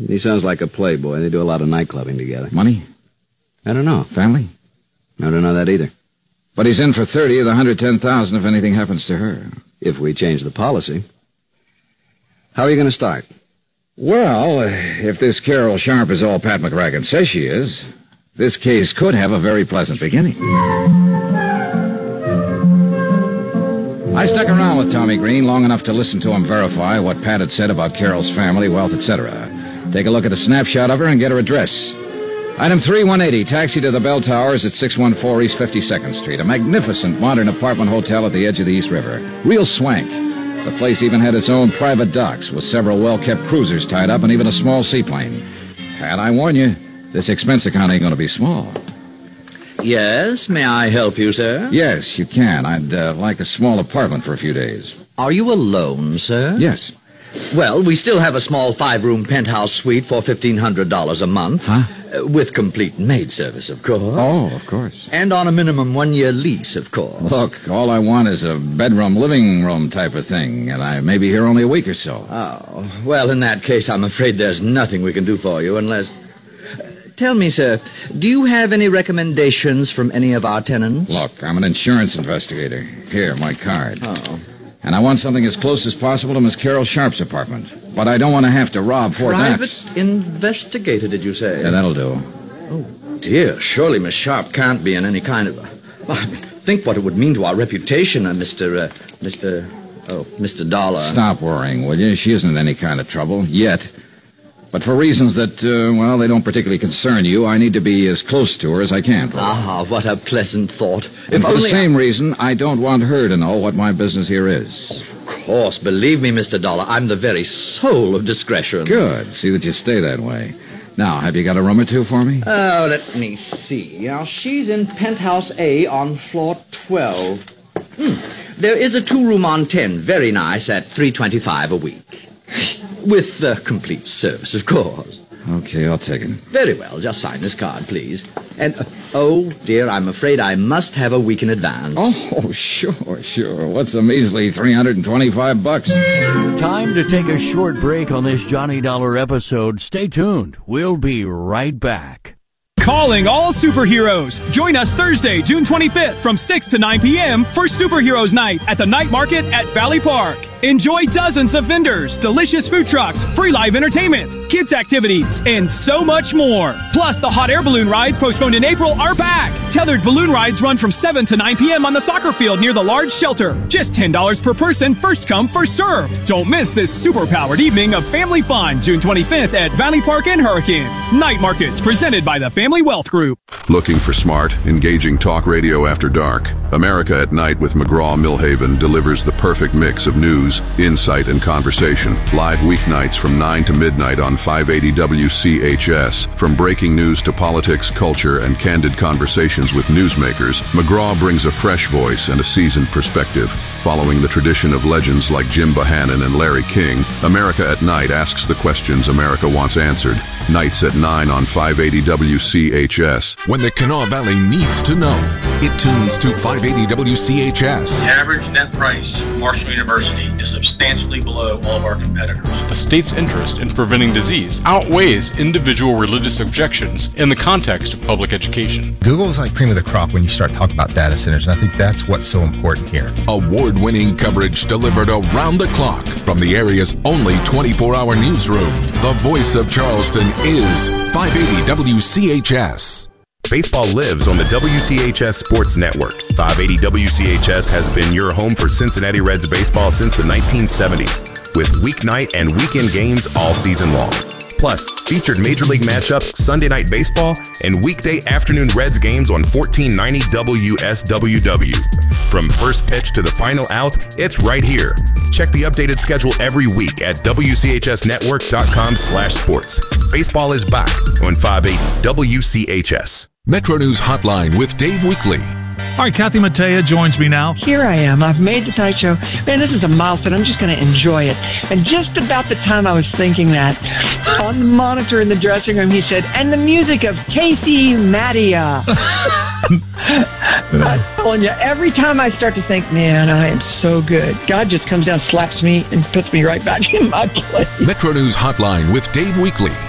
He sounds like a playboy. They do a lot of night clubbing together. Money? I don't know. Family? I don't know that either. But he's in for 30 of the 110,000 if anything happens to her. If we change the policy. How are you going to start? Well, if this Carol Sharp is all Pat McRagan says she is, this case could have a very pleasant beginning. I stuck around with Tommy Green long enough to listen to him verify what Pat had said about Carol's family, wealth, etc. Take a look at a snapshot of her and get her address. Item 3180, taxi to the Bell Towers at 614 East 52nd Street. A magnificent modern apartment hotel at the edge of the East River. Real swank. The place even had its own private docks with several well-kept cruisers tied up and even a small seaplane. Pat, I warn you, this expense account ain't going to be small. Yes, may I help you, sir? Yes, you can. I'd like a small apartment for a few days. Are you alone, sir? Yes. Well, we still have a small 5-room penthouse suite for $1,500 a month. Huh? With complete maid service, of course. Oh, of course. And on a minimum 1-year lease, of course. Look, all I want is a bedroom, living room type of thing, and I may be here only a week or so. Oh, well, in that case, I'm afraid there's nothing we can do for you unless... Tell me, sir, do you have any recommendations from any of our tenants? Look, I'm an insurance investigator. Here, my card. Oh. And I want something as close as possible to Miss Carol Sharp's apartment. But I don't want to have to rob Fort Knox. Private investigator, did you say? Yeah, that'll do. Oh, dear. Surely Miss Sharp can't be in any kind of... think what it would mean to our reputation, Mr. Dollar. Stop worrying, will you? She isn't in any kind of trouble, yet. But for reasons that, they don't particularly concern you, I need to be as close to her as I can. Ah, what a pleasant thought. And for the same reason, I don't want her to know what my business here is. Of course, believe me, Mr. Dollar, I'm the very soul of discretion. Good. See that you stay that way. Now, have you got a room or two for me? Oh, let me see. Now, she's in penthouse A on floor 12. There is a 2-room on 10, very nice, at $325 a week. With complete service, of course. Okay, I'll take it. Very well. Just sign this card, please. And, oh, dear, I'm afraid I must have a week in advance. Oh, sure. What's a measly $325? Time to take a short break on this Johnny Dollar episode. Stay tuned. We'll be right back. Calling all superheroes. Join us Thursday, June 25th from 6 to 9 p.m. for Superheroes Night at the Night Market at Valley Park. Enjoy dozens of vendors, delicious food trucks, free live entertainment, kids activities, and so much more. Plus, the hot air balloon rides postponed in April are back. Tethered balloon rides run from 7 to 9 p.m. on the soccer field near the large shelter. Just $10 per person, first come, first served. Don't miss this super-powered evening of family fun, June 25th at Valley Park and Hurricane. Night Markets, presented by the Family Wealth Group. Looking for smart, engaging talk radio after dark? America at Night with McGraw-Milhaven delivers the perfect mix of news, insight, and conversation. Live weeknights from 9 to midnight on 580 WCHS. From breaking news to politics, culture, and candid conversations with newsmakers, McGraw brings a fresh voice and a seasoned perspective. Following the tradition of legends like Jim Bohannon and Larry King, America at Night asks the questions America wants answered. Nights at 9 on 580 WCHS. When the Kanawha Valley needs to know, it tunes to 580 WCHS. The average net price of Marshall University is substantially below all of our competitors. The state's interest in preventing disease outweighs individual religious objections in the context of public education. Google is like cream of the crop when you start talking about data centers, and I think that's what's so important here. Award-winning coverage delivered around the clock from the area's only 24-hour newsroom. The voice of Charleston is 580 WCHS. Baseball lives on the WCHS Sports Network. 580 WCHS has been your home for Cincinnati Reds baseball since the 1970s, with weeknight and weekend games all season long. Plus, featured Major League matchups, Sunday Night Baseball, and weekday afternoon Reds games on 1490 WSWW. From first pitch to the final out, it's right here. Check the updated schedule every week at WCHSnetwork.com/sports. Baseball is back on 580 WCHS. Metro News Hotline with Dave Weekly. All right, Kathy Mattea joins me now. Here I am. I've made the Tonight Show. Man, this is a milestone. I'm just going to enjoy it. And just about the time I was thinking that, on the monitor in the dressing room, he said, and the music of Casey Mattea. I'm telling you, every time I start to think, man, I am so good, God just comes down, slaps me, and puts me right back in my place. Metro News Hotline with Dave Weekly.